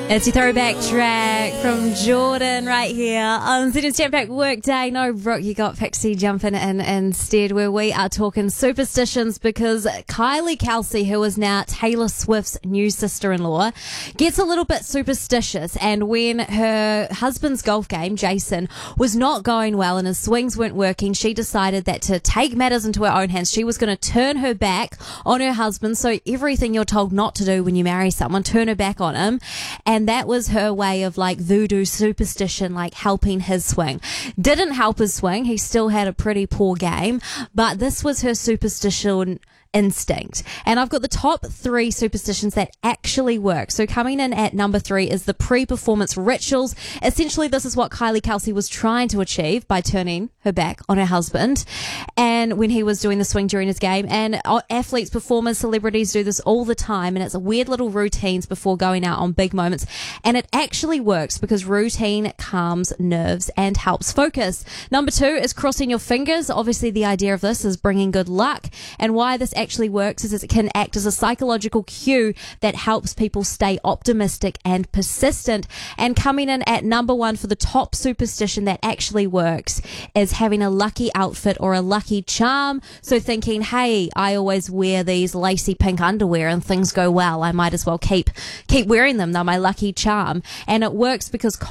It's your throwback track from Jordan right here on Zed's Jam Pack Workday. No, Brooke, you got Pixie jumping in instead, where we are talking superstitions because Kylie Kelsey, who is now Taylor Swift's new sister-in-law, gets a little bit superstitious. And when her husband's golf game, Jason, was not going well and his swings weren't working, she decided that to take matters into her own hands, she was going to turn her back on her husband. So everything you're told not to do when you marry someone, turn her back on him. And that was her way of like voodoo superstition, like helping his swing. Didn't help his swing. He still had a pretty poor game, but this was her superstition instinct. And I've got the top 3 superstitions that actually work. So coming in at number 3 is the pre-performance rituals. Essentially, this is what Kylie Kelsey was trying to achieve by turning her back on her husband and when he was doing the swing during his game. And athletes, performers, celebrities do this all the time, and it's weird little routines before going out on big moments. And it actually works because routine calms nerves and helps focus. Number 2 is crossing your fingers. Obviously, the idea of this is bringing good luck, and why this actually works is it can act as a psychological cue that helps people stay optimistic and persistent. And coming in at number 1 for the top superstition that actually works is having a lucky outfit or a lucky charm. So thinking, hey, I always wear these lacy pink underwear and things go well, I might as well keep wearing them. They're my lucky charm. And it works because